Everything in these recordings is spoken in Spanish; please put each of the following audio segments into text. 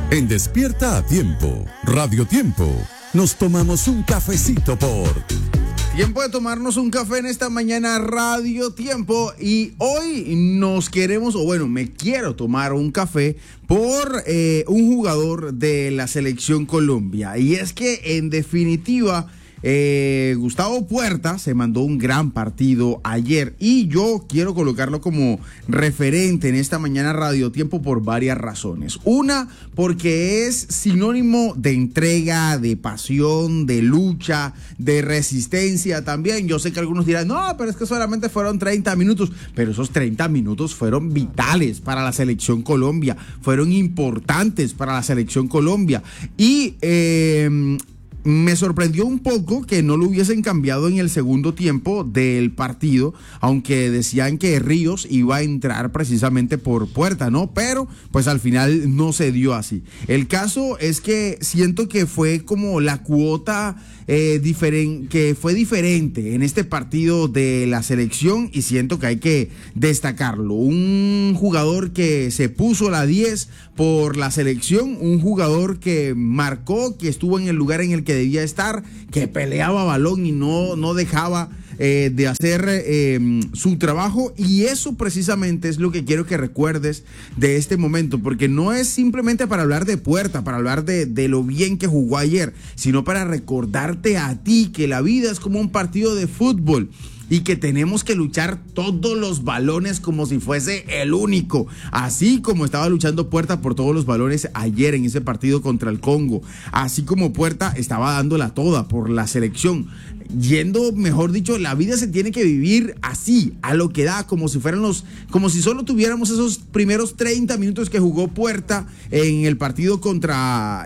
En Despierta a Tiempo, Radio Tiempo, nos tomamos un cafecito por... Tiempo de tomarnos un café en esta mañana, Radio Tiempo, y hoy nos queremos, o bueno, me quiero tomar un café por un jugador de la Selección Colombia. Y es que, en definitiva, Gustavo Puerta se mandó un gran partido ayer y yo quiero colocarlo como referente en esta mañana Radio Tiempo por varias razones. Una, porque es sinónimo de entrega, de pasión, de lucha, de resistencia también. Yo sé que algunos dirán, no, pero es que solamente fueron 30 minutos, pero esos 30 minutos fueron vitales para la Selección Colombia, fueron importantes para la Selección Colombia y me sorprendió un poco que no lo hubiesen cambiado en el segundo tiempo del partido, aunque decían que Ríos iba a entrar precisamente por Puerta, ¿no? Pero pues al final no se dio así. El caso es que siento que fue como la cuota que fue diferente en este partido de la selección y siento que hay que destacarlo. Un jugador que se puso la 10 por la selección, un jugador que marcó, que estuvo en el lugar en el que debía estar, que peleaba balón y no dejaba de hacer su trabajo, y eso precisamente es lo que quiero que recuerdes de este momento, porque no es simplemente para hablar de Puerta, para hablar de lo bien que jugó ayer, sino para recordarte a ti que la vida es como un partido de fútbol y que tenemos que luchar todos los balones como si fuese el único, así como estaba luchando Puerta por todos los balones ayer en ese partido contra el Congo, así como Puerta estaba dándola toda por la selección. Yendo, mejor dicho, la vida se tiene que vivir así, a lo que da, como si solo tuviéramos esos primeros 30 minutos que jugó Puerta en el partido contra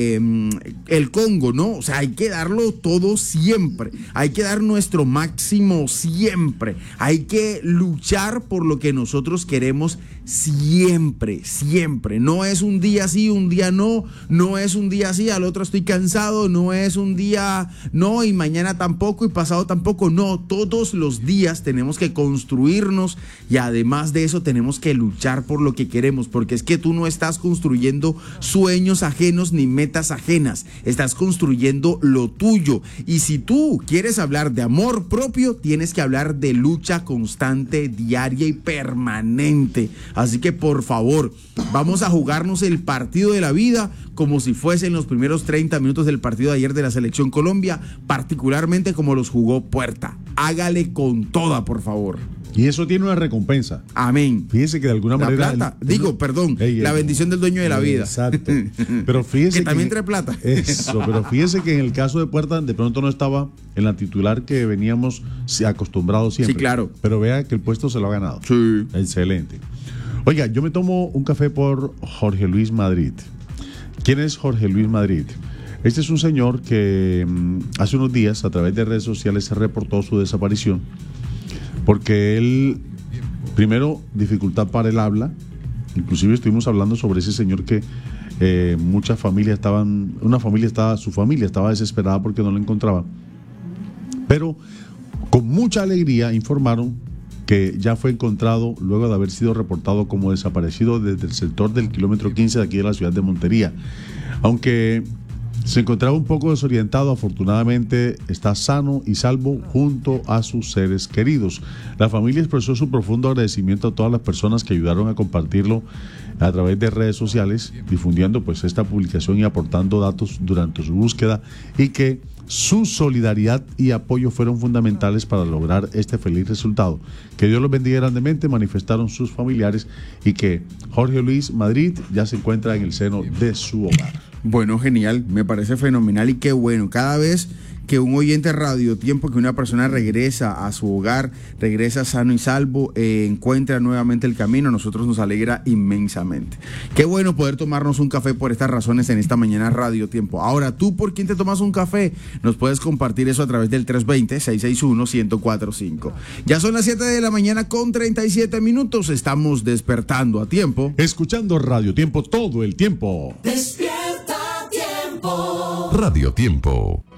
el Congo, ¿no? O sea, hay que darlo todo siempre, hay que dar nuestro máximo siempre, hay que luchar por lo que nosotros queremos siempre, siempre. No es un día sí, un día no, no es un día sí, al otro estoy cansado, no es un día no y mañana tampoco y pasado tampoco, no, todos los días tenemos que construirnos y además de eso tenemos que luchar por lo que queremos, porque es que tú no estás construyendo sueños ajenos ni metas ajenas, estás construyendo lo tuyo, y si tú quieres hablar de amor propio, tienes que hablar de lucha constante, diaria y permanente. Así que por favor, vamos a jugarnos el partido de la vida como si fuesen los primeros 30 minutos del partido de ayer de la Selección Colombia, particularmente como los jugó Puerta. Hágale con toda, por favor. Y eso tiene una recompensa. Amén. Fíjese que de alguna manera... La plata, la bendición del dueño de la vida. Exacto. Pero fíjese que también trae plata. Eso, pero fíjese que en el caso de Puerta, de pronto no estaba en la titular que veníamos acostumbrados siempre. Sí, claro. Pero vea que el puesto se lo ha ganado. Sí. Excelente. Oiga, yo me tomo un café por Jorge Luis Madrid. ¿Quién es Jorge Luis Madrid? Este es un señor que hace unos días a través de redes sociales se reportó su desaparición porque él, primero, dificultad para el habla. Inclusive estuvimos hablando sobre ese señor que su familia estaba desesperada porque no lo encontraba. Pero con mucha alegría informaron que ya fue encontrado luego de haber sido reportado como desaparecido desde el sector del kilómetro 15 de aquí de la ciudad de Montería. Aunque se encontraba un poco desorientado, afortunadamente está sano y salvo junto a sus seres queridos. La familia expresó su profundo agradecimiento a todas las personas que ayudaron a compartirlo a través de redes sociales, difundiendo pues esta publicación y aportando datos durante su búsqueda, y que su solidaridad y apoyo fueron fundamentales para lograr este feliz resultado. Que Dios los bendiga grandemente, manifestaron sus familiares, y que Jorge Luis Madrid ya se encuentra en el seno de su hogar. Bueno, genial, me parece fenomenal y qué bueno. Cada vez que un oyente de Radio Tiempo, que una persona regresa a su hogar, regresa sano y salvo, encuentra nuevamente el camino, a nosotros nos alegra inmensamente. Qué bueno poder tomarnos un café por estas razones en esta mañana Radio Tiempo. Ahora, ¿tú por quién te tomas un café? Nos puedes compartir eso a través del 320-661-1045. Ya son las 7 de la mañana con 37 minutos. Estamos despertando a tiempo. Escuchando Radio Tiempo todo el tiempo. Despierta a tiempo. Radio Tiempo.